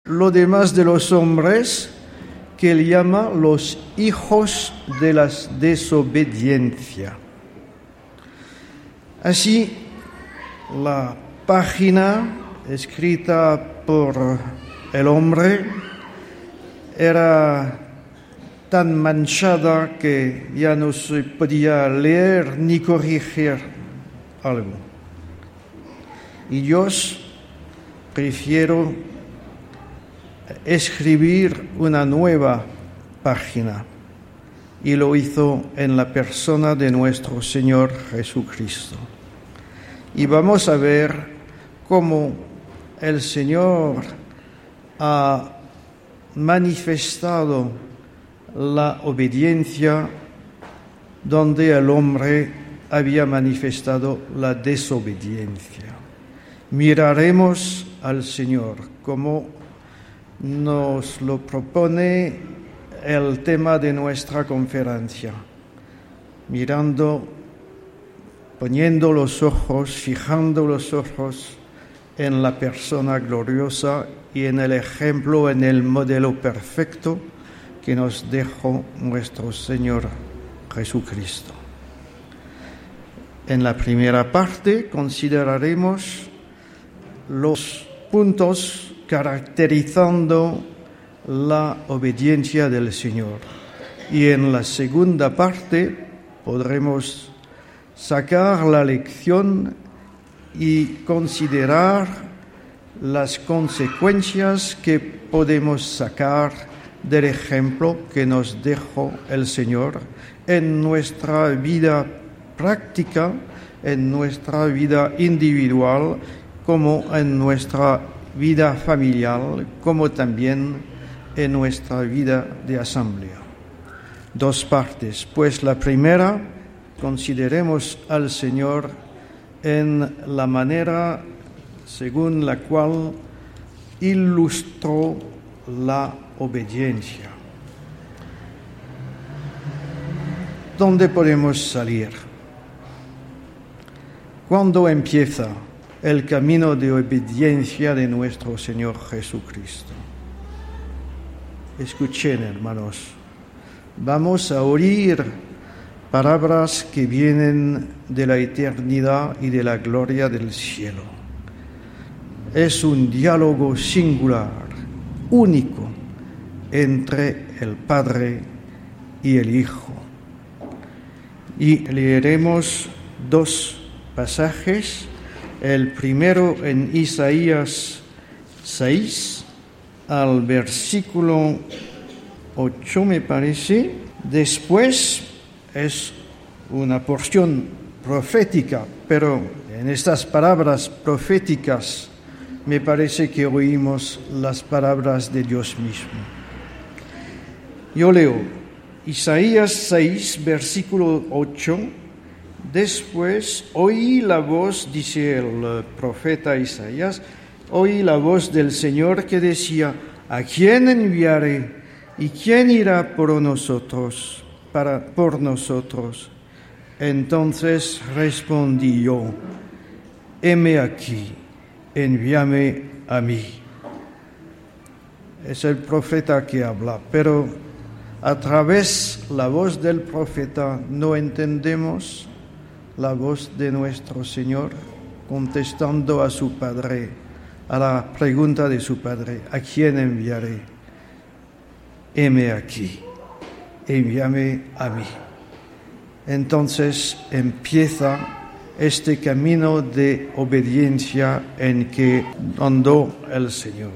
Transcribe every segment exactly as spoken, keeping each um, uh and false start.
lo demás de los hombres que él llama los hijos de la desobediencia. Así, la página escrita por el hombre era tan manchada que ya no se podía leer ni corregir algo. Y Dios prefiero escribir una nueva página, y lo hizo en la persona de nuestro Señor Jesucristo. Y vamos a ver cómo el Señor ha manifestado la obediencia donde el hombre había manifestado la desobediencia. Miraremos al Señor como nos lo propone el tema de nuestra conferencia, mirando, poniendo los ojos, fijando los ojos en la persona gloriosa y en el ejemplo, en el modelo perfecto que nos dejó nuestro Señor Jesucristo. En la primera parte consideraremos los puntos caracterizando la obediencia del Señor. Y en la segunda parte podremos sacar la lección y considerar las consecuencias que podemos sacar del ejemplo que nos dejó el Señor en nuestra vida práctica, en nuestra vida individual, como en nuestra vida familiar, como también en nuestra vida de asamblea. Dos partes. Pues la primera, consideremos al Señor en la manera según la cual ilustró la obediencia. ¿Dónde podemos salir? ¿Cuándo empieza el camino de obediencia de nuestro Señor Jesucristo? Escuchen, hermanos, vamos a oír palabras que vienen de la eternidad y de la gloria del cielo. Es un diálogo singular, único, entre el Padre y el Hijo. Y leeremos dos pasajes. El primero en Isaías seis, al versículo ocho, me parece. Después es una porción profética, pero en estas palabras proféticas me parece que oímos las palabras de Dios mismo. Yo leo Isaías seis, versículo ocho. Después oí la voz, dice el profeta Isaías, oí la voz del Señor que decía: ¿a quién enviaré? ¿Y quién irá por nosotros? Para, por nosotros. Entonces respondí yo: heme aquí, envíame a mí. Es el profeta que habla, pero a través de la voz del profeta no entendemos la voz de nuestro Señor contestando a su Padre, a la pregunta de su Padre: ¿a quién enviaré? Heme aquí, envíame a mí. Entonces empieza este camino de obediencia en que andó el Señor.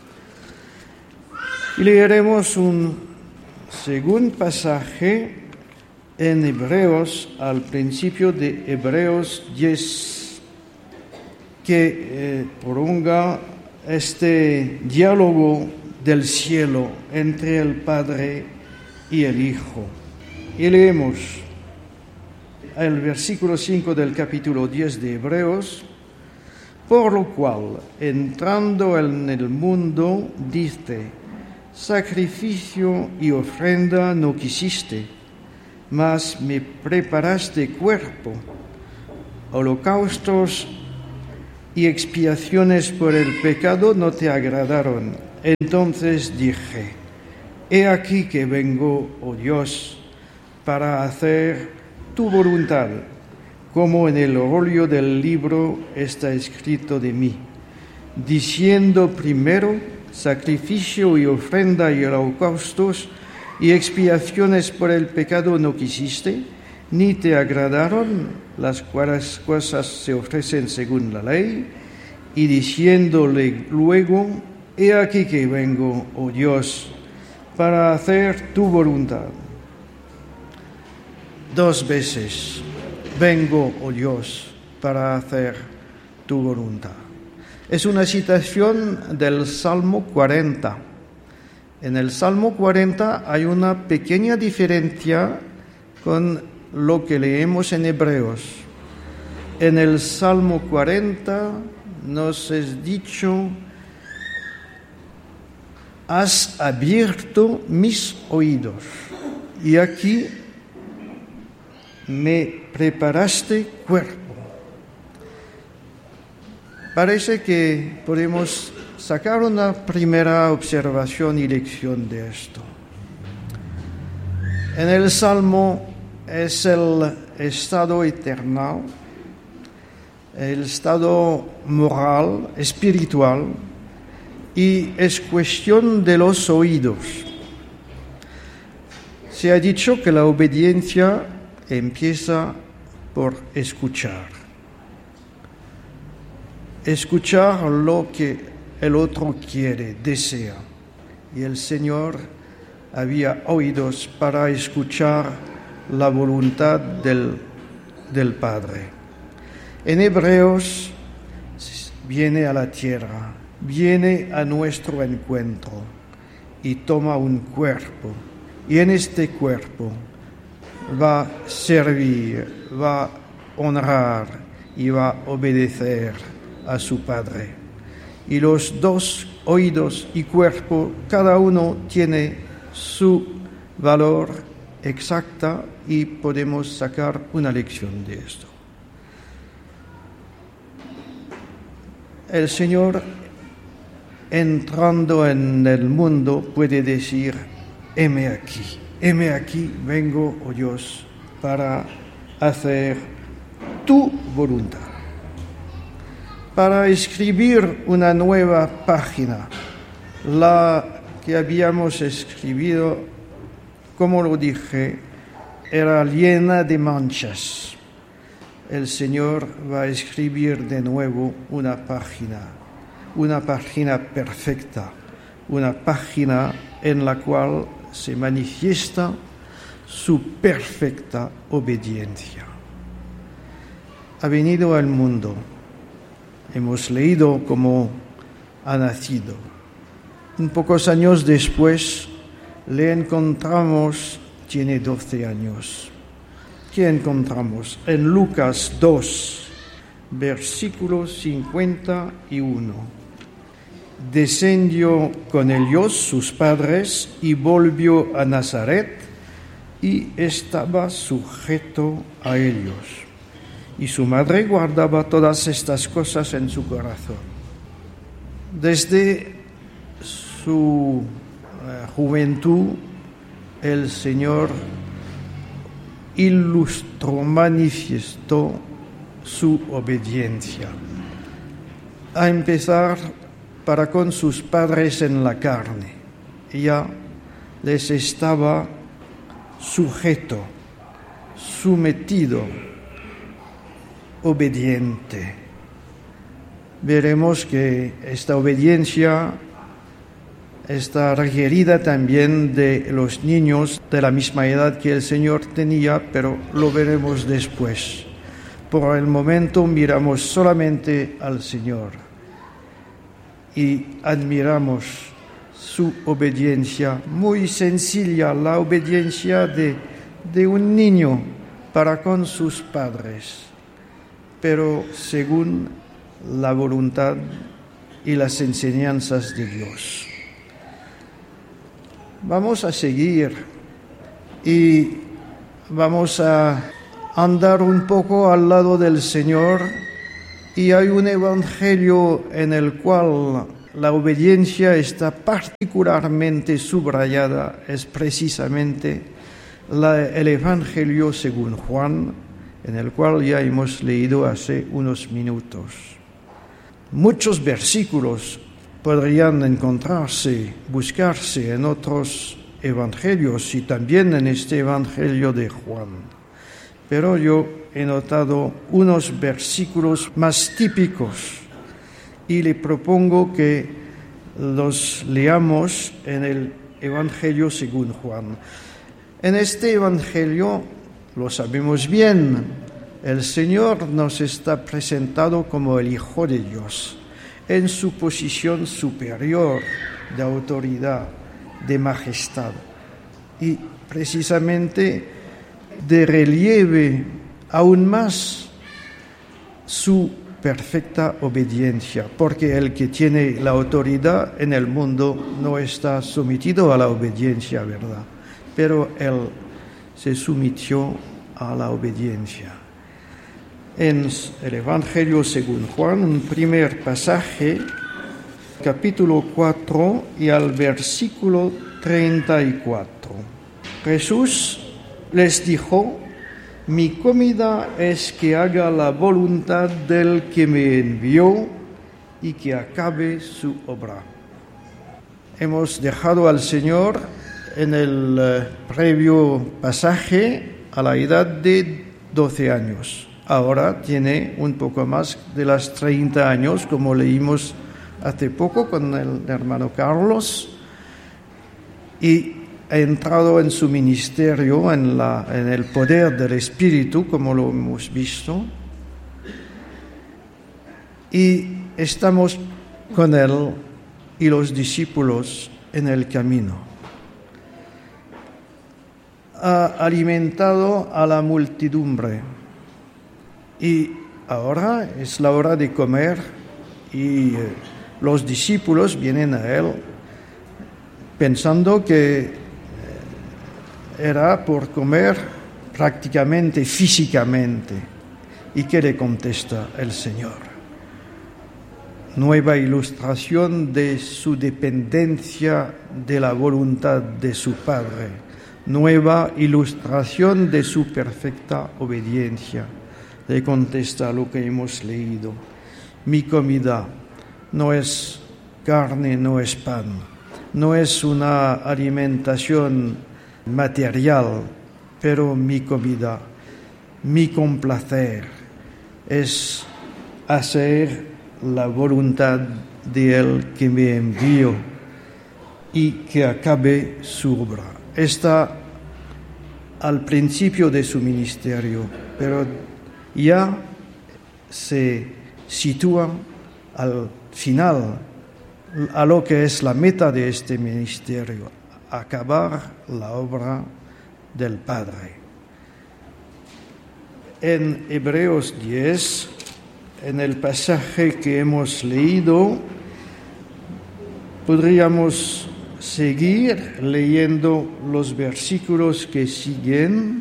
Y leeremos un segundo pasaje en Hebreos, al principio de Hebreos diez, que eh, prolonga este diálogo del cielo entre el Padre y el Hijo. Y leemos el versículo cinco del capítulo diez de Hebreos: por lo cual, entrando en el mundo, dice: sacrificio y ofrenda no quisiste, mas me preparaste cuerpo. Holocaustos y expiaciones por el pecado no te agradaron. Entonces dije, he aquí que vengo, oh Dios, para hacer tu voluntad, como en el rollo del libro está escrito de mí, diciendo primero, sacrificio y ofrenda y holocaustos y expiaciones por el pecado no quisiste, ni te agradaron, las cuales cosas se ofrecen según la ley, y diciéndole luego, he aquí que vengo, oh Dios, para hacer tu voluntad. Dos veces, vengo, oh Dios, para hacer tu voluntad. Es una citación del Salmo cuarenta. En el Salmo cuarenta hay una pequeña diferencia con lo que leemos en Hebreos. En el Salmo cuarenta nos es dicho, has abierto mis oídos, y aquí me preparaste cuerpo. Parece que podemos sacar una primera observación y lección de esto. En el Salmo es el estado eterno, el estado moral, espiritual, y es cuestión de los oídos. Se ha dicho que la obediencia empieza por escuchar. Escuchar lo que el otro quiere, desea. Y el Señor había oídos para escuchar la voluntad del, del Padre. En Hebreos viene a la tierra, viene a nuestro encuentro y toma un cuerpo. Y en este cuerpo va a servir, va a honrar y va a obedecer a su Padre. Y los dos, oídos y cuerpo, cada uno tiene su valor exacta y podemos sacar una lección de esto. El Señor, entrando en el mundo, puede decir, heme aquí, heme aquí, vengo, oh Dios, para hacer tu voluntad. Para escribir una nueva página, la que habíamos escrito, como lo dije, era llena de manchas. El Señor va a escribir de nuevo una página, una página perfecta, una página en la cual se manifiesta su perfecta obediencia. Ha venido al mundo. Hemos leído cómo ha nacido. Un pocos años después le encontramos, tiene doce años. ¿Qué encontramos? En Lucas dos, versículo cincuenta y uno. Descendió con ellos sus padres y volvió a Nazaret y estaba sujeto a ellos. Y su madre guardaba todas estas cosas en su corazón. Desde su eh, juventud, el Señor ilustró, manifestó su obediencia. A empezar para con sus padres en la carne. Ella les estaba sujeto, sometido, obediente. Veremos que esta obediencia está requerida también de los niños de la misma edad que el Señor tenía, pero lo veremos después. Por el momento miramos solamente al Señor y admiramos su obediencia muy sencilla, la obediencia de, de un niño para con sus padres, pero según la voluntad y las enseñanzas de Dios. Vamos a seguir y vamos a andar un poco al lado del Señor, y hay un evangelio en el cual la obediencia está particularmente subrayada es precisamente la, el Evangelio según Juan, en el cual ya hemos leído hace unos minutos. Muchos versículos podrían encontrarse, buscarse en otros evangelios y también en este Evangelio de Juan. Pero yo he notado unos versículos más típicos y le propongo que los leamos en el Evangelio según Juan. En este Evangelio, lo sabemos bien, el Señor nos está presentado como el Hijo de Dios, en su posición superior de autoridad, de majestad, y precisamente de relieve aún más su perfecta obediencia, porque el que tiene la autoridad en el mundo no está sometido a la obediencia, ¿verdad? Pero él se sometió a la obediencia. En el Evangelio según Juan, un primer pasaje, capítulo cuatro y al versículo treinta y cuatro. Jesús les dijo: mi comida es que haga la voluntad del que me envió y que acabe su obra. Hemos dejado al Señor en el uh, previo pasaje a la edad de doce años. Ahora tiene un poco más de las treinta años, como leímos hace poco con el hermano Carlos, y ha entrado en su ministerio, en, la, en el poder del Espíritu, como lo hemos visto, y estamos con él y los discípulos en el camino. Ha alimentado a la multidumbre y ahora es la hora de comer y eh, los discípulos vienen a él pensando que era por comer prácticamente físicamente. ¿Y qué le contesta el Señor? Nueva ilustración de su dependencia de la voluntad de su Padre. Nueva ilustración de su perfecta obediencia. Le contesta lo que hemos leído. Mi comida no es carne, no es pan. No es una alimentación material, pero mi comida, mi complacer es hacer la voluntad de Él que me envió y que acabe su obra. Está al principio de su ministerio, pero ya se sitúa al final, a lo que es la meta de este ministerio: acabar la obra del Padre. En Hebreos diez, en el pasaje que hemos leído, podríamos seguir leyendo los versículos que siguen.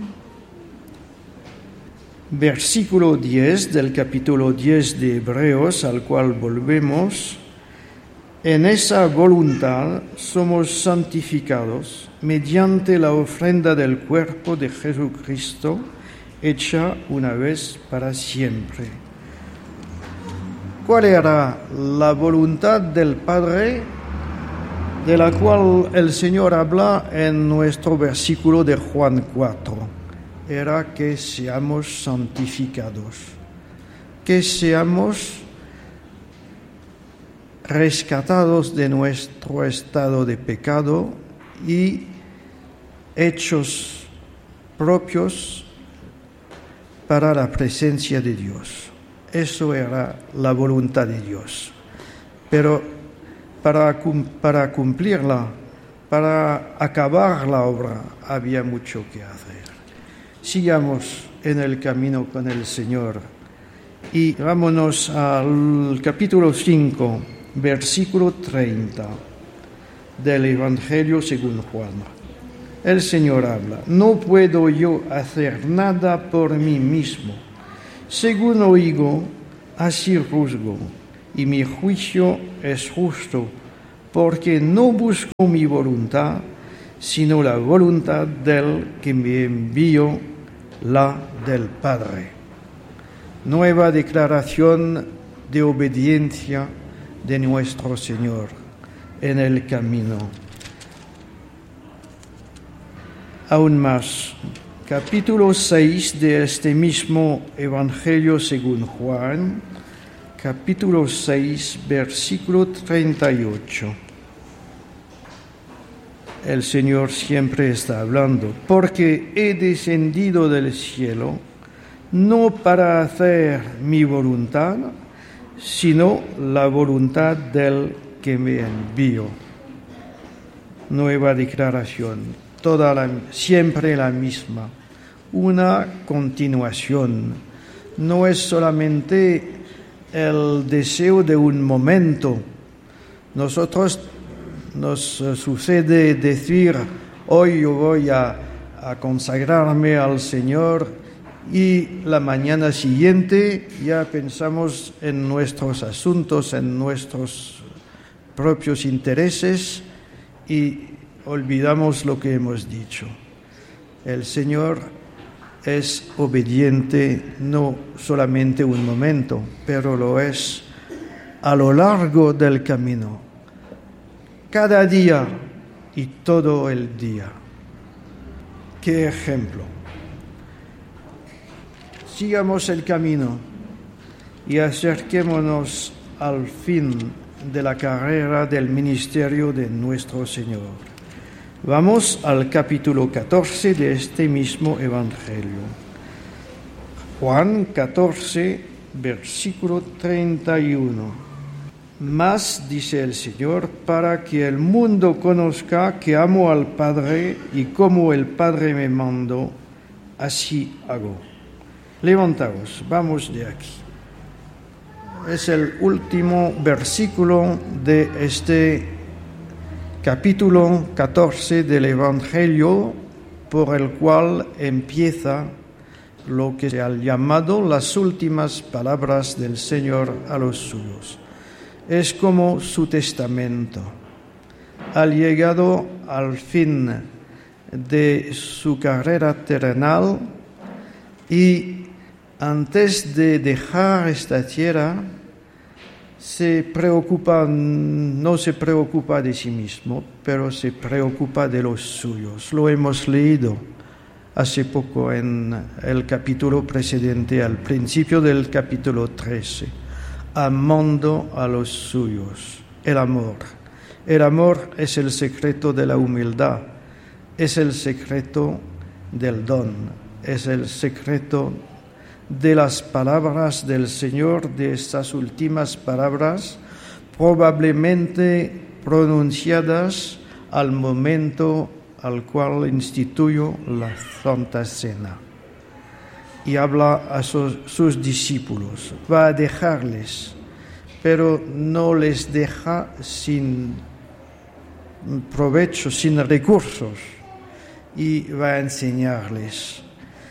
Versículo diez del capítulo diez de Hebreos, al cual volvemos. En esa voluntad somos santificados mediante la ofrenda del cuerpo de Jesucristo, hecha una vez para siempre. ¿Cuál era la voluntad del Padre de la cual el Señor habla en nuestro versículo de Juan cuatro? Era que seamos santificados, que seamos rescatados de nuestro estado de pecado y hechos propios para la presencia de Dios. Eso era la voluntad de Dios. Pero para, para cumplirla, para acabar la obra, había mucho que hacer. Sigamos en el camino con el Señor y vámonos al capítulo cinco. Versículo treinta del Evangelio según Juan. El Señor habla: no puedo yo hacer nada por mí mismo. Según oigo, así juzgo, y mi juicio es justo, porque no busco mi voluntad, sino la voluntad del que me envió, la del Padre. Nueva declaración de obediencia de nuestro Señor en el camino. Aún más, capítulo seis de este mismo Evangelio según Juan, capítulo seis, versículo treinta y ocho. El Señor siempre está hablando, porque he descendido del cielo no para hacer mi voluntad, sino la voluntad del que me envió. Nueva declaración, toda la, siempre la misma, una continuación. No es solamente el deseo de un momento. Nosotros nos sucede decir, hoy yo voy a, a consagrarme al Señor, y la mañana siguiente ya pensamos en nuestros asuntos, en nuestros propios intereses y olvidamos lo que hemos dicho. El Señor es obediente no solamente un momento, pero lo es a lo largo del camino, cada día y todo el día. ¿Qué ejemplo? Sigamos el camino y acerquémonos al fin de la carrera del ministerio de nuestro Señor. Vamos al capítulo catorce de este mismo Evangelio. Juan catorce, versículo treinta y uno. Mas, dice el Señor, para que el mundo conozca que amo al Padre y como el Padre me mandó, así hago. Levantaos, vamos de aquí. Es el último versículo de este capítulo catorce del Evangelio, por el cual empieza lo que se ha llamado las últimas palabras del Señor a los suyos. Es como su testamento. Ha llegado al fin de su carrera terrenal y antes de dejar esta tierra, se preocupa, no se preocupa de sí mismo, pero se preocupa de los suyos. Lo hemos leído hace poco en el capítulo precedente, al principio del capítulo trece. Amando a los suyos, el amor. El amor es el secreto de la humildad, es el secreto del don, es el secreto de las palabras del Señor, de estas últimas palabras, probablemente pronunciadas al momento al cual instituyó la Santa Cena. Y habla a sus, sus discípulos, va a dejarles, pero no les deja sin provecho, sin recursos, y va a enseñarles.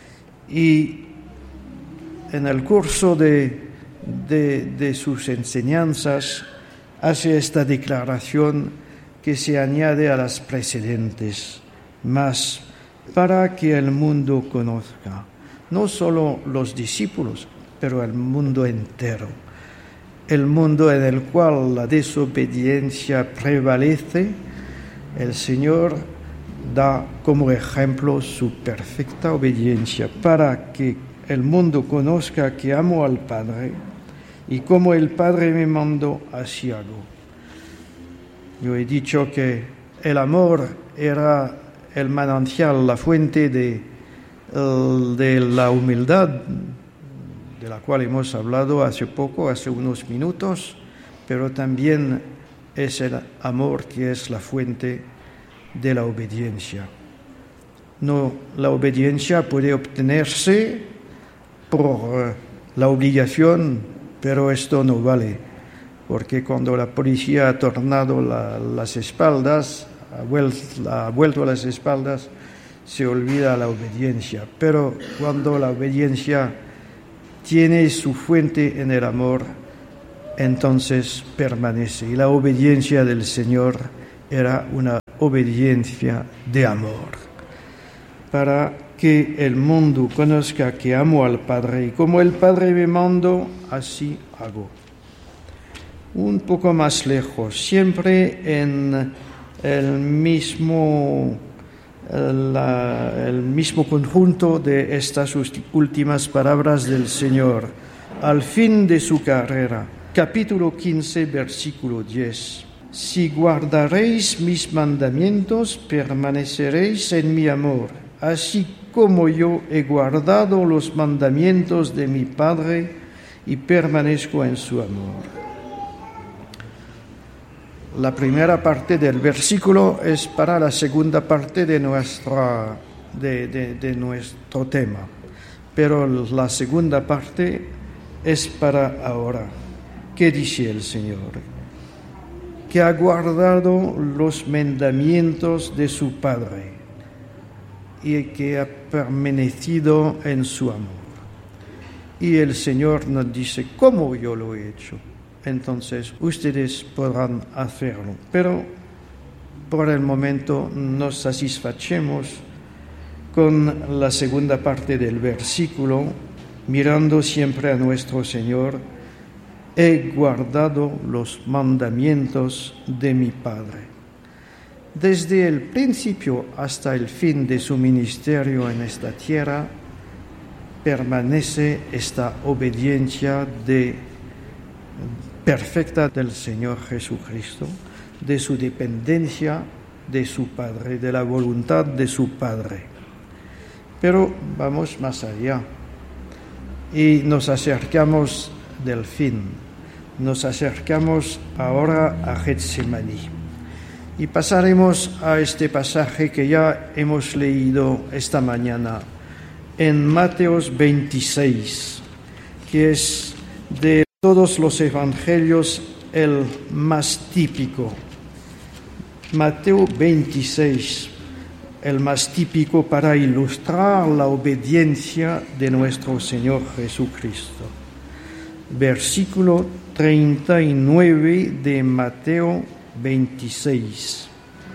Y en el curso de, de, de sus enseñanzas hace esta declaración que se añade a las precedentes, más para que el mundo conozca, no solo los discípulos, pero el mundo entero, el mundo en el cual la desobediencia prevalece. El Señor da como ejemplo su perfecta obediencia para que el mundo conozca que amo al Padre y como el Padre me mandó, así hago. Yo he dicho que el amor era el manantial, la fuente de, de la humildad, de la cual hemos hablado hace poco, hace unos minutos, pero también es el amor que es la fuente de la obediencia. No, la obediencia puede obtenerse por la obligación, pero esto no vale, porque cuando la policía ha tornado la, las espaldas, ha vuelto, ha vuelto las espaldas, se olvida la obediencia. Pero cuando la obediencia tiene su fuente en el amor, entonces permanece. Y la obediencia del Señor era una obediencia de amor, para que el mundo conozca que amo al Padre, y como el Padre me mandó, así hago. Un poco más lejos, siempre en el mismo, la, el mismo conjunto de estas últimas palabras del Señor, al fin de su carrera, capítulo quince, versículo diez. Si guardaréis mis mandamientos, permaneceréis en mi amor, así como yo he guardado los mandamientos de mi Padre y permanezco en su amor. La primera parte del versículo es para la segunda parte de, nuestra, de, de, de nuestro tema, pero la segunda parte es para ahora. ¿Qué dice el Señor? Que ha guardado los mandamientos de su Padre y que ha permanecido en su amor. Y el Señor nos dice, ¿cómo yo lo he hecho? Entonces ustedes podrán hacerlo. Pero por el momento nos satisfacemos con la segunda parte del versículo, mirando siempre a nuestro Señor. He guardado los mandamientos de mi Padre. Desde el principio hasta el fin de su ministerio en esta tierra, permanece esta obediencia de perfecta del Señor Jesucristo, de su dependencia de su Padre, de la voluntad de su Padre. Pero vamos más allá y nos acercamos del fin, nos acercamos ahora a Getsemaní y pasaremos a este pasaje que ya hemos leído esta mañana en Mateo veintiséis, que es de todos los evangelios el más típico. Mateo veintiséis, el más típico para ilustrar la obediencia de nuestro Señor Jesucristo. Versículo treinta y nueve de Mateo veintiséis.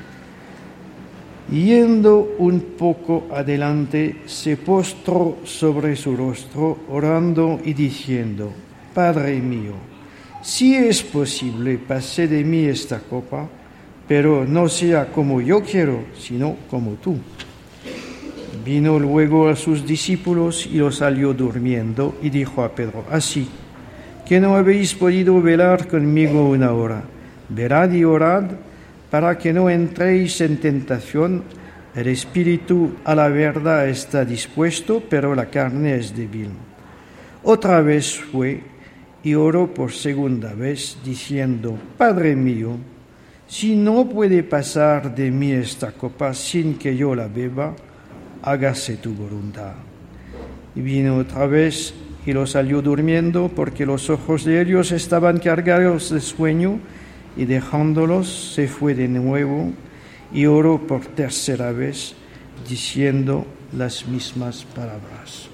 Yendo un poco adelante, se postró sobre su rostro, orando y diciendo: Padre mío, si es posible, pase de mí esta copa, pero no sea como yo quiero, sino como tú. Vino luego a sus discípulos y los halló durmiendo, y dijo a Pedro: Así que no habéis podido velar conmigo una hora. Velad y orad, para que no entréis en tentación. El espíritu a la verdad está dispuesto, pero la carne es débil. Otra vez fue y oró por segunda vez, diciendo: Padre mío, si no puede pasar de mí esta copa sin que yo la beba, hágase tu voluntad. Y vino otra vez y los halló durmiendo, porque los ojos de ellos estaban cargados de sueño, y dejándolos se fue de nuevo y oró por tercera vez, diciendo las mismas palabras.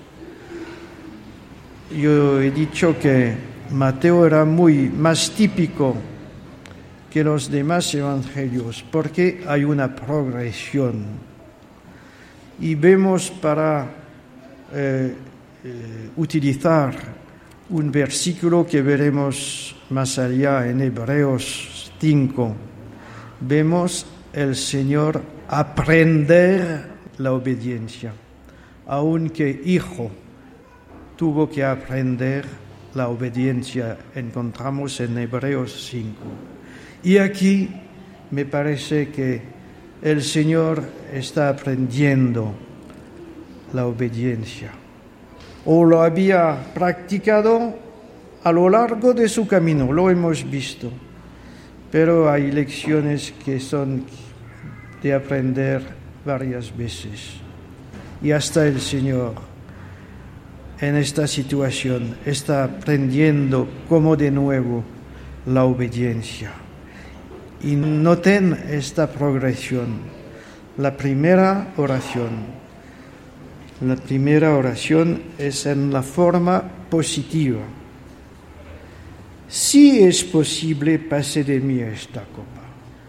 Yo he dicho que Mateo era muy más típico que los demás evangelios, porque hay una progresión. Y vemos para eh, eh, utilizar un versículo que veremos más allá en Hebreos cinco. Vemos el Señor aprender la obediencia, aunque hijo tuvo que aprender la obediencia, encontramos en Hebreos cinco. Y aquí me parece que el Señor está aprendiendo la obediencia, o lo había practicado a lo largo de su camino, lo hemos visto, pero hay lecciones que son de aprender varias veces. Y hasta el Señor en esta situación está aprendiendo como de nuevo la obediencia. Y noten esta progresión. La primera oración, la primera oración es en la forma positiva. si es posible, pase de mí esta copa.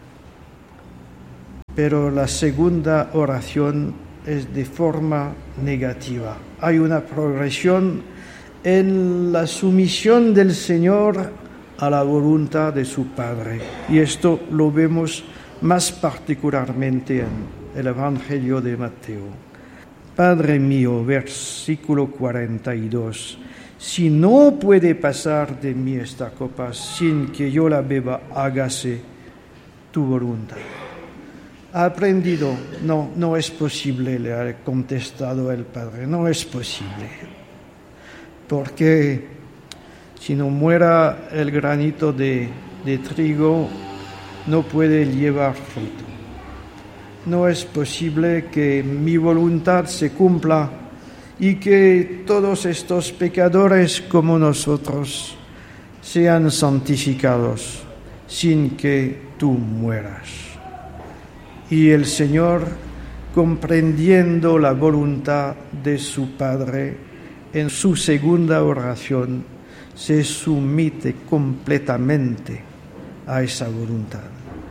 Pero la segunda oración es de forma negativa. Hay una progresión en la sumisión del Señor a la voluntad de su Padre. Y esto lo vemos más particularmente en el Evangelio de Mateo. Padre mío, versículo cuarenta y dos, si no puede pasar de mí esta copa sin que yo la beba, hágase tu voluntad. Ha aprendido, no, no es posible, le ha contestado el Padre, no es posible. Porque si no muera el granito de, de trigo, no puede llevar fruto. No es posible que mi voluntad se cumpla y que todos estos pecadores como nosotros sean santificados sin que tú mueras. Y el Señor, comprendiendo la voluntad de su Padre, en su segunda oración, se somete completamente a esa voluntad.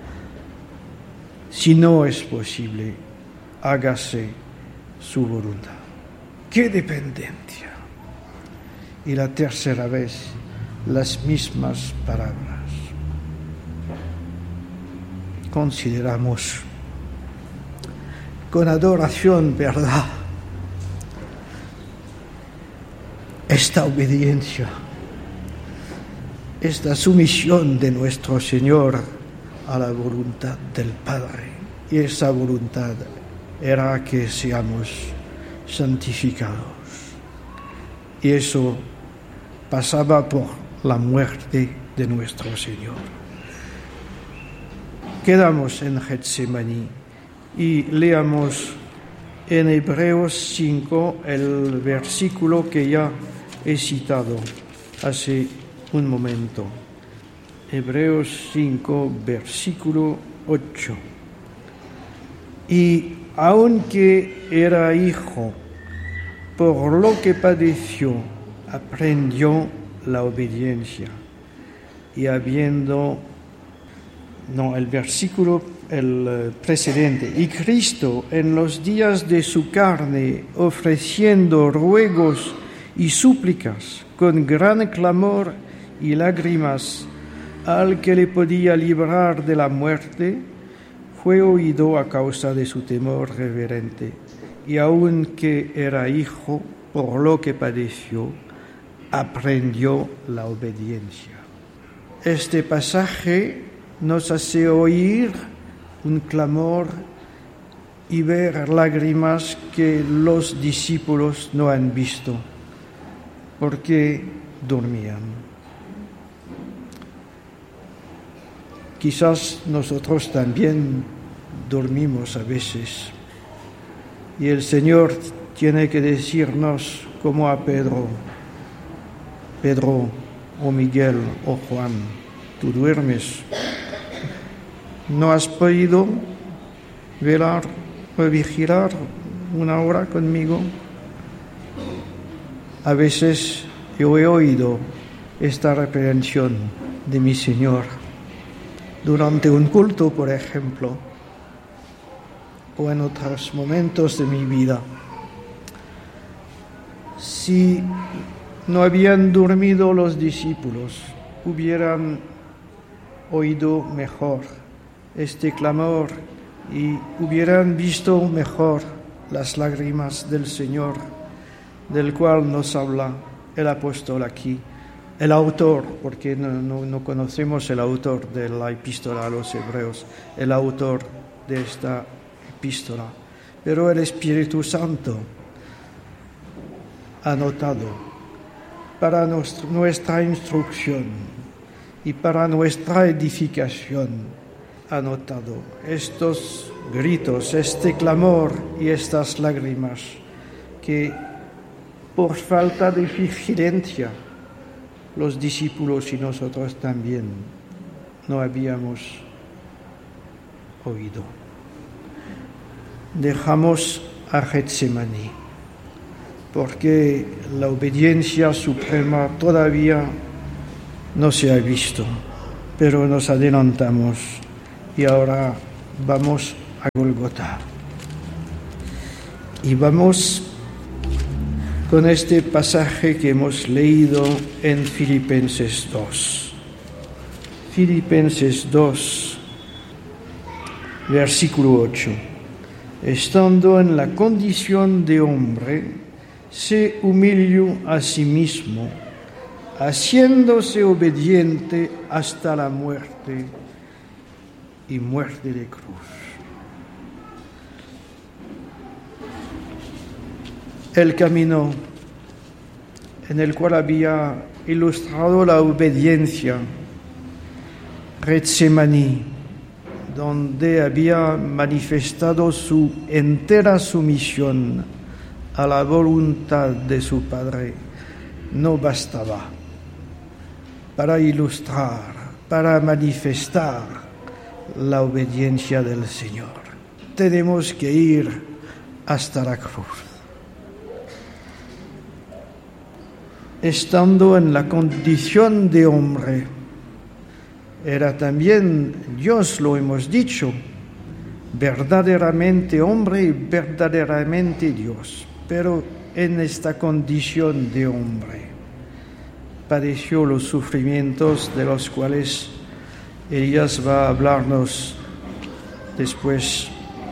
Si no es posible, hágase su voluntad. ¡Qué dependencia! Y la tercera vez, las mismas palabras. Consideramos con adoración, ¿verdad?, esta obediencia, esta sumisión de nuestro Señor a la voluntad del Padre. Y esa voluntad era que seamos santificados. Y eso pasaba por la muerte de nuestro Señor. Quedamos en Getsemaní y leamos en Hebreos cinco el versículo que ya he citado hace un momento. Hebreos cinco, versículo ocho. Y aunque era hijo, por lo que padeció, aprendió la obediencia. Y habiendo, no, el versículo, el precedente, y Cristo en los días de su carne, ofreciendo ruegos y súplicas con gran clamor y lágrimas al que le podía librar de la muerte, fue oído a causa de su temor reverente, y aunque era hijo, por lo que padeció, aprendió la obediencia. Este pasaje nos hace oír un clamor y ver lágrimas que los discípulos no han visto, porque dormían. Quizás nosotros también dormimos a veces, y el Señor tiene que decirnos, como a Pedro, Pedro o Miguel o Juan, tú duermes. ¿No has podido velar o vigilar una hora conmigo? A veces yo he oído esta reprensión de mi Señor durante un culto, por ejemplo, o en otros momentos de mi vida. Si no habían dormido los discípulos, hubieran oído mejor este clamor y hubieran visto mejor las lágrimas del Señor, del cual nos habla el apóstol aquí, el autor, porque no, no, no conocemos el autor de la epístola a los hebreos, el autor de esta epístola, pero el Espíritu Santo ha notado para nuestra instrucción y para nuestra edificación, ha notado estos gritos, este clamor y estas lágrimas que por falta de vigilancia los discípulos y nosotros también no habíamos oído. Dejamos a Getsemaní, porque la obediencia suprema todavía no se ha visto, pero nos adelantamos y ahora vamos a Golgota. Y vamos con este pasaje que hemos leído en Filipenses dos. Filipenses dos, versículo ocho. Estando en la condición de hombre, se humilló a sí mismo, haciéndose obediente hasta la muerte y muerte de cruz. El camino en el cual había ilustrado la obediencia, Getsemaní, donde había manifestado su entera sumisión a la voluntad de su Padre, no bastaba para ilustrar, para manifestar la obediencia del Señor. Tenemos que ir hasta la cruz. Estando en la condición de hombre, era también Dios, lo hemos dicho, verdaderamente hombre y verdaderamente Dios, pero en esta condición de hombre padeció los sufrimientos de los cuales Elías va a hablarnos después,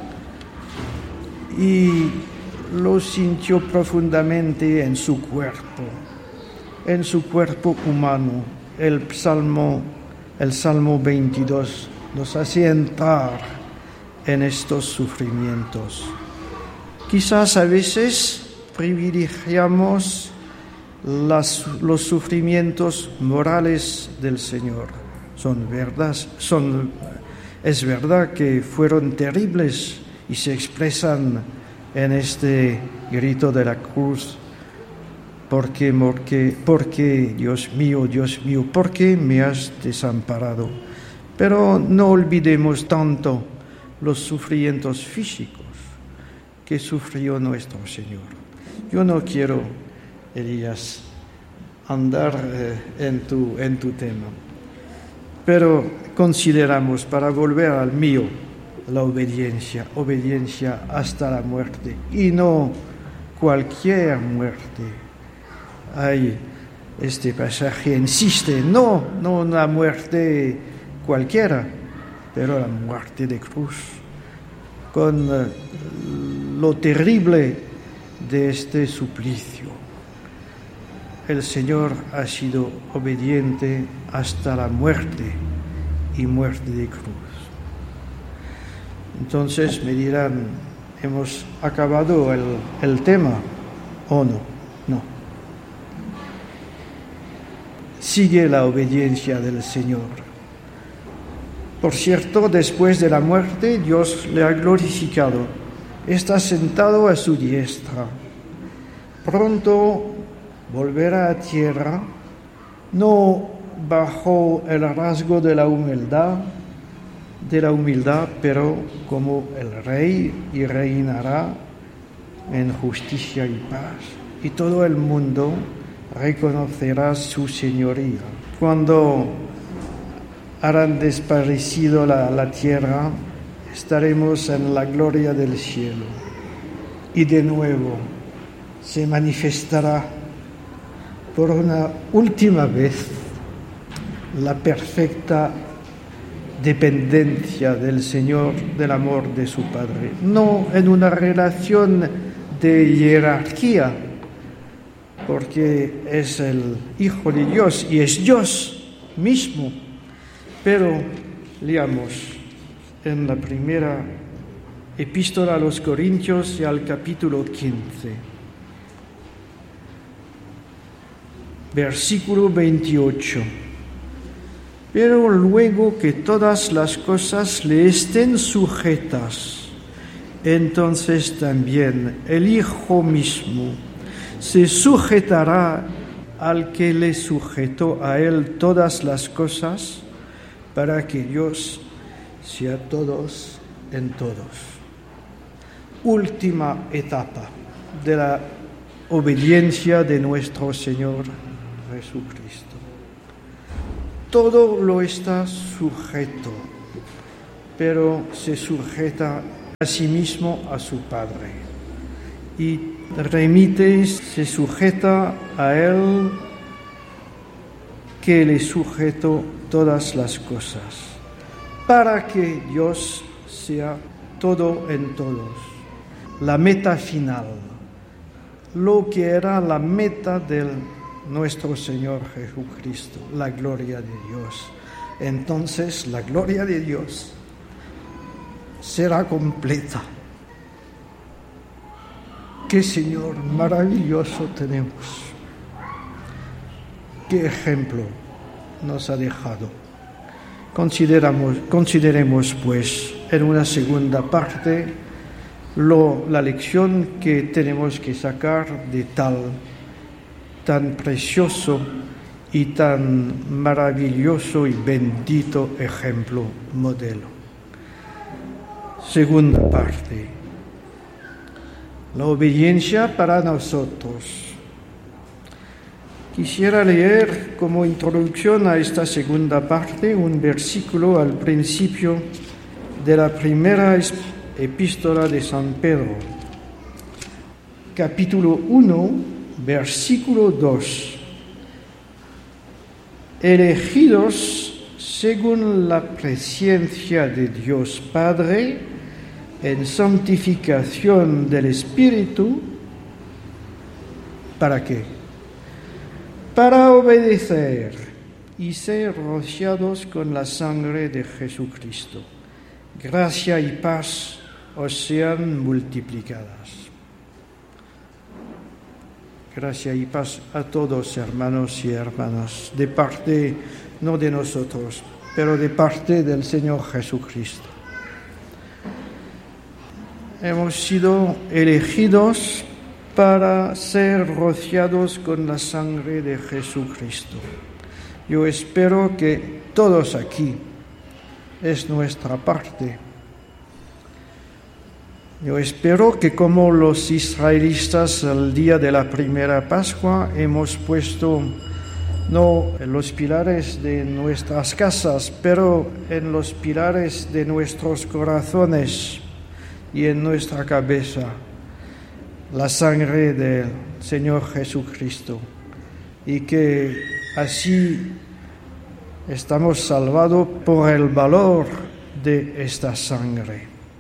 y lo sintió profundamente en su cuerpo, en su cuerpo humano. El Salmo, el Salmo veintidós nos hace entrar en estos sufrimientos. Quizás a veces privilegiamos las, los sufrimientos morales del Señor. Son verdad, son, es verdad que fueron terribles y se expresan en este grito de la cruz. Porque, porque, porque, Dios mío, Dios mío, ¿por qué me has desamparado? Pero no olvidemos tanto los sufrimientos físicos que sufrió nuestro Señor. Yo no quiero, Elías, andar eh, en, tu, en tu tema, pero consideramos, para volver al mío, la obediencia, obediencia hasta la muerte, y no cualquier muerte. Hay este pasaje insiste, no, no una muerte cualquiera, pero la muerte de cruz, con lo terrible de este suplicio. El Señor ha sido obediente hasta la muerte y muerte de cruz. Entonces me dirán, ¿hemos acabado el, el tema o no? No. Sigue la obediencia del Señor. Por cierto, después de la muerte, Dios le ha glorificado. Está sentado a su diestra. Pronto volverá a tierra, no bajo el rasgo de la humildad, de la humildad, pero como el Rey, y reinará en justicia y paz. Y todo el mundo reconocerá su señoría. Cuando harán desaparecido la, la tierra, estaremos en la gloria del cielo. Y de nuevo se manifestará por una última vez la perfecta dependencia del Señor, del amor de su Padre. No en una relación de jerarquía, porque es el Hijo de Dios y es Dios mismo. Pero leamos en la primera epístola a los Corintios y al capítulo quince, versículo veintiocho. Pero luego que todas las cosas le estén sujetas, entonces también el Hijo mismo se sujetará al que le sujetó a él todas las cosas, para que Dios sea todos en todos. Última etapa de la obediencia de nuestro Señor Jesucristo. todo lo está sujeto, pero se sujeta a sí mismo a su Padre. Y remite, se sujeta a Él, que le sujetó todas las cosas, para que Dios sea todo en todos. La meta final, lo que era la meta de nuestro Señor Jesucristo, la gloria de Dios. Entonces la gloria de Dios será completa. ¡Qué Señor maravilloso tenemos! ¡Qué ejemplo nos ha dejado! Consideramos, consideremos, pues, en una segunda parte lo, la lección que tenemos que sacar de tal, tan precioso y tan maravilloso y bendito ejemplo, modelo. Segunda parte. La obediencia para nosotros. Quisiera leer como introducción a esta segunda parte un versículo al principio de la primera epístola de San Pedro, capítulo uno, versículo dos. Elegidos según la presencia de Dios Padre en santificación del Espíritu, ¿para qué? Para obedecer y ser rociados con la sangre de Jesucristo. Gracia y paz os sean multiplicadas. Gracia y paz a todos, hermanos y hermanas, de parte, no de nosotros, pero de parte del Señor Jesucristo. Hemos sido elegidos para ser rociados con la sangre de Jesucristo. Yo espero que todos aquí es nuestra parte. Yo espero que como los israelitas al día de la primera Pascua hemos puesto no en los pilares de nuestras casas, pero en los pilares de nuestros corazones y en nuestra cabeza la sangre del Señor Jesucristo, y que así estamos salvados por el valor de esta sangre.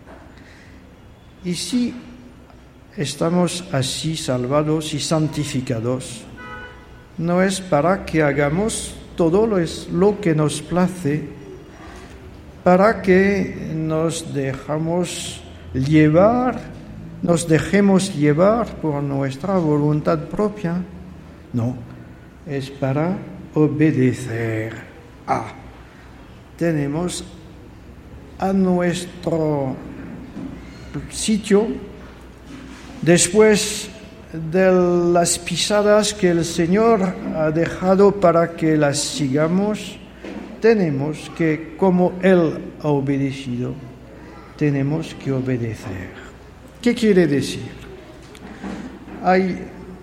Y si estamos así salvados y santificados, no es para que hagamos todo lo que nos place, para que nos dejamos llevar nos dejemos llevar por nuestra voluntad propia. No, es para obedecer a. Tenemos a nuestro sitio, después de las pisadas que el Señor ha dejado para que las sigamos, tenemos que, como Él ha obedecido, tenemos que obedecer. ¿Qué quiere decir? Hay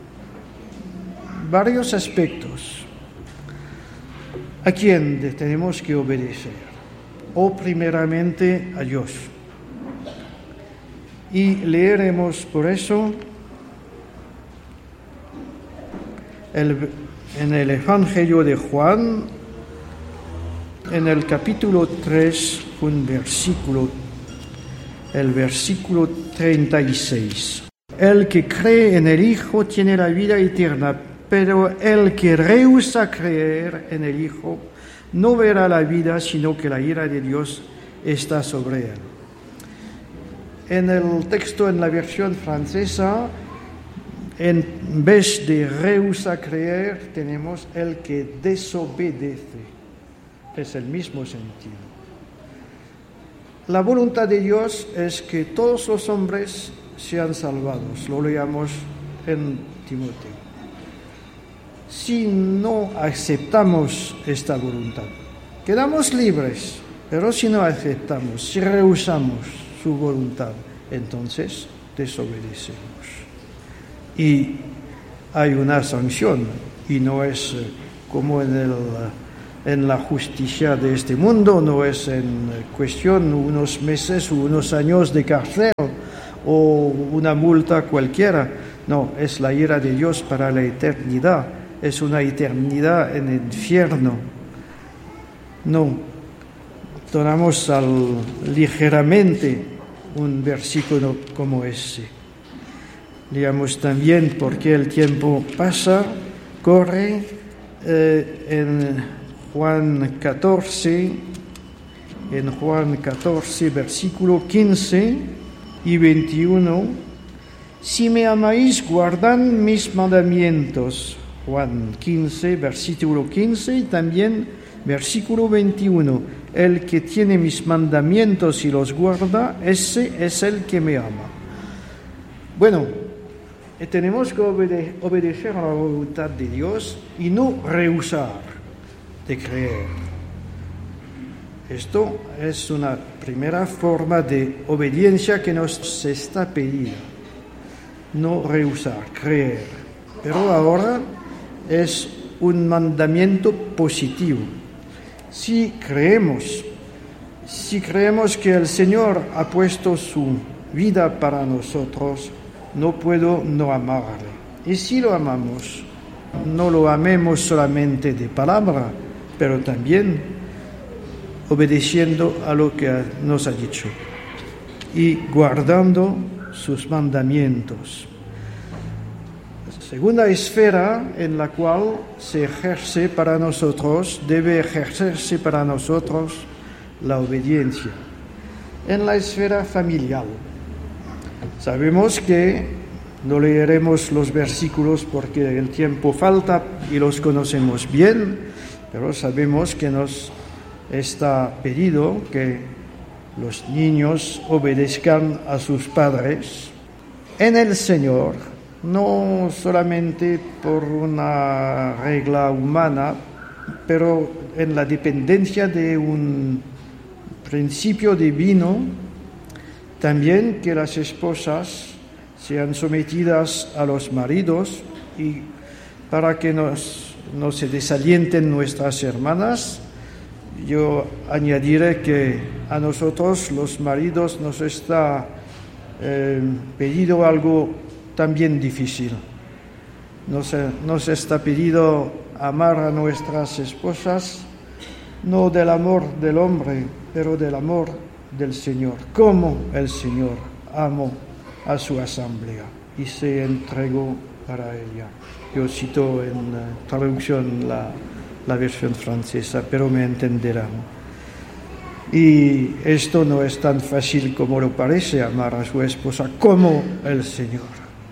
varios aspectos a quien tenemos que obedecer, o primeramente a Dios. Y leeremos por eso el, en el Evangelio de Juan, en el capítulo tres, un versículo, el versículo treinta y seis. El que cree en el Hijo tiene la vida eterna, pero el que rehúsa creer en el Hijo no verá la vida, sino que la ira de Dios está sobre él. En el texto, en la versión francesa, en vez de rehúsa creer, tenemos el que desobedece. Es el mismo sentido. La voluntad de Dios es que todos los hombres sean salvados. Lo leamos en Timoteo. Si no aceptamos esta voluntad, quedamos libres, pero si no aceptamos, si rehusamos su voluntad, entonces desobedecemos. Y hay una sanción, y no es como en el en la justicia de este mundo, no es en cuestión unos meses o unos años de cárcel o una multa cualquiera. No, es la ira de Dios para la eternidad, es una eternidad en el infierno. No tomamos al, ligeramente un versículo como ese. Leamos también porque el tiempo pasa, corre, eh, en Juan catorce, en Juan catorce, versículo quince y veintiuno. Si me amáis, guardad mis mandamientos. Juan quince, versículo quince y también versículo veintiuno. El que tiene mis mandamientos y los guarda, ese es el que me ama. Bueno, tenemos que obede- obedecer a la voluntad de Dios y no rehusar de creer. Esto es una primera forma de obediencia que nos está pedida. No rehusar, creer. Pero ahora es un mandamiento positivo. Si creemos, si creemos que el Señor ha puesto su vida para nosotros, no puedo no amarle. Y si lo amamos, no lo amemos solamente de palabra, pero también obedeciendo a lo que nos ha dicho y guardando sus mandamientos. Segunda esfera en la cual se ejerce para nosotros, debe ejercerse para nosotros la obediencia. En la esfera familiar. Sabemos que no leeremos los versículos porque el tiempo falta y los conocemos bien, pero sabemos que nos está pedido que los niños obedezcan a sus padres en el Señor, no solamente por una regla humana, pero en la dependencia de un principio divino. También que las esposas sean sometidas a los maridos y para que nos, no se desalienten nuestras hermanas, yo añadiré que a nosotros los maridos nos está eh, pedido algo también difícil. Nos, nos está pedido amar a nuestras esposas, no del amor del hombre, pero del amor del Señor, como el Señor amó a su asamblea y se entregó para ella. Yo cito en uh, traducción la, la versión francesa, pero me entenderán. Y esto no es tan fácil como lo parece, amar a su esposa como el Señor.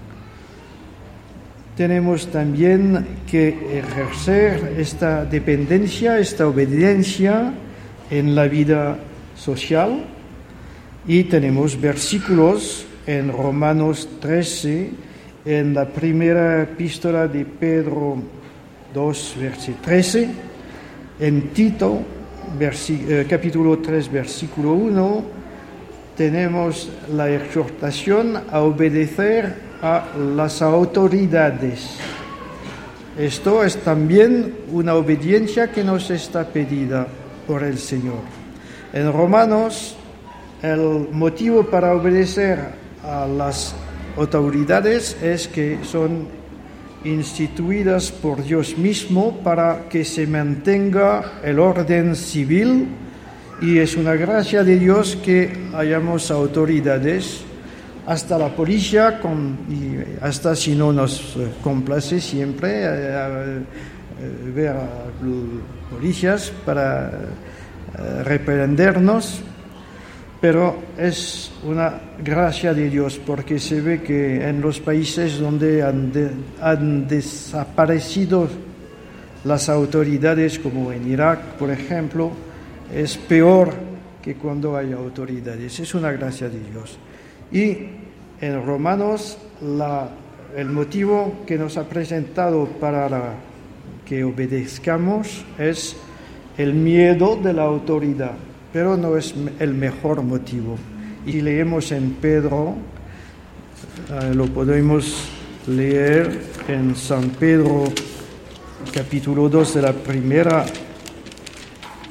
Tenemos también que ejercer esta dependencia, esta obediencia en la vida social, y tenemos versículos en Romanos trece, en la primera epístola de Pedro dos, versículo trece, en Tito, eh, capítulo tres, versículo uno, tenemos la exhortación a obedecer a las autoridades. Esto es también una obediencia que nos está pedida por el Señor. En Romanos, el motivo para obedecer a las autoridades es que son instituidas por Dios mismo para que se mantenga el orden civil, y es una gracia de Dios que hayamos autoridades, hasta la policía, con, y hasta si no nos complace siempre eh, eh, ver a policías para eh, reprendernos. Pero es una gracia de Dios porque se ve que en los países donde han, de, han desaparecido las autoridades, como en Irak, por ejemplo, es peor que cuando hay autoridades. Es una gracia de Dios. Y en Romanos, la, el motivo que nos ha presentado para la, que obedezcamos es el miedo de la autoridad. Pero no es el mejor motivo. Y leemos en Pedro, eh, lo podemos leer en San Pedro, capítulo dos de la primera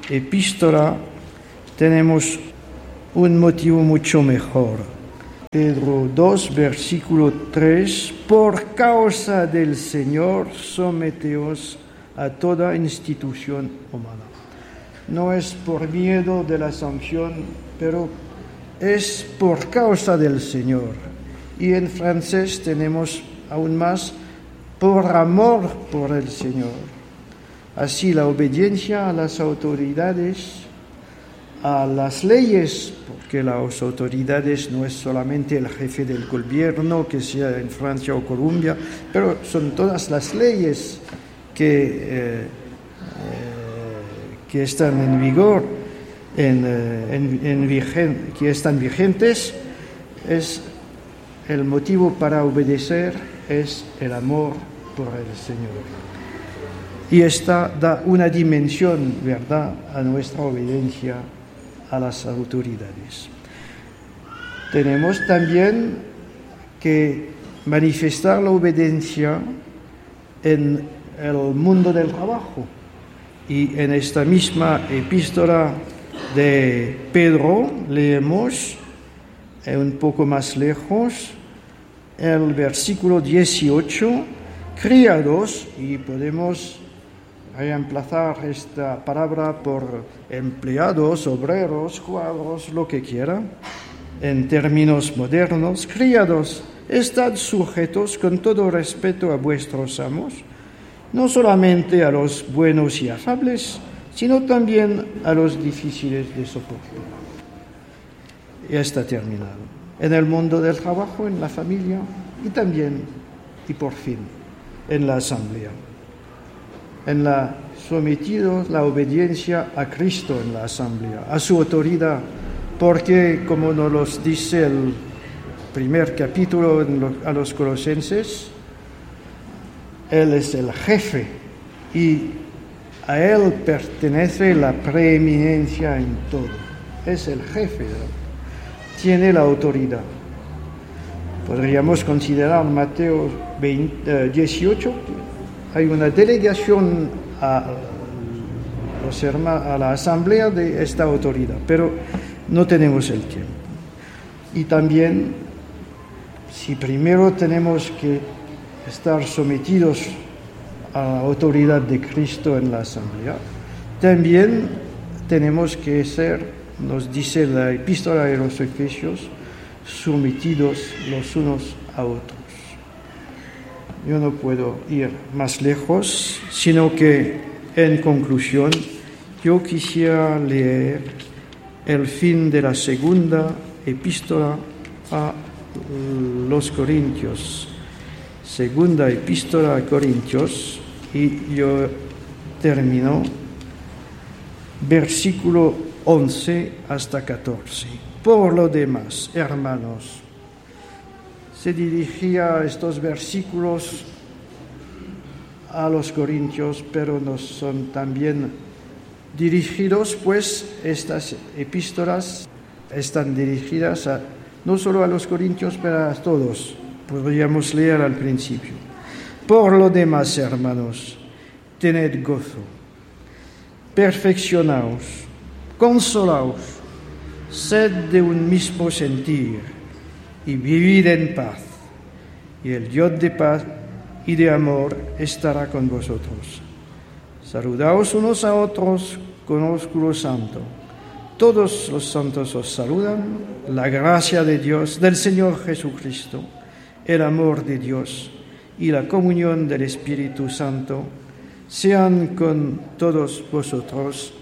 epístola tenemos un motivo mucho mejor. Pedro dos, versículo tres, por causa del Señor, someteos a toda institución humana. No es por miedo de la sanción, pero es por causa del Señor. Y en francés tenemos aún más, por amor por el Señor. Así la obediencia a las autoridades, a las leyes, porque las autoridades no es solamente el jefe del gobierno, que sea en Francia o Colombia, pero son todas las leyes que, eh, eh, que están en vigor, en, en, en vigen, que están vigentes. Es el motivo para obedecer, es el amor por el Señor. Y esta da una dimensión, ¿verdad?, a nuestra obediencia a las autoridades. Tenemos también que manifestar la obediencia en el mundo del trabajo. Y en esta misma epístola de Pedro leemos un poco más lejos el versículo dieciocho, criados, y podemos reemplazar esta palabra por empleados, obreros, cuadros, lo que quiera, en términos modernos. Criados, estad sujetos con todo respeto a vuestros amos, no solamente a los buenos y afables, sino también a los difíciles de soportar. Ya está terminado. En el mundo del trabajo, en la familia y también, y por fin, en la asamblea. En la sometidos la obediencia a Cristo en la asamblea, a su autoridad, porque como nos lo dice el primer capítulo a los Colosenses, Él es el jefe y a Él pertenece la preeminencia en todo. Es el jefe, tiene la autoridad. Podríamos considerar Mateo dieciocho, hay una delegación a, los hermanos, a la asamblea de esta autoridad, pero no tenemos el tiempo. Y también, si primero tenemos que estar sometidos a la autoridad de Cristo en la asamblea, también tenemos que ser, nos dice la epístola de los Efesios, sometidos los unos a otros. Yo no puedo ir más lejos, sino que, en conclusión, yo quisiera leer el fin de la segunda epístola a los Corintios. Segunda epístola a Corintios, y yo termino versículo once hasta catorce. Por lo demás, hermanos, se dirigía estos versículos a los corintios, pero nos son también dirigidos, pues estas epístolas están dirigidas a, no solo a los corintios, pero a todos. Podríamos leer al principio. Por lo demás, hermanos, tened gozo, perfeccionaos, consolaos, sed de un mismo sentir, y vivid en paz, y el Dios de paz y de amor estará con vosotros. Saludaos unos a otros con ósculo santo. Todos los santos os saludan. La gracia de Dios, del Señor Jesucristo, el amor de Dios y la comunión del Espíritu Santo sean con todos vosotros.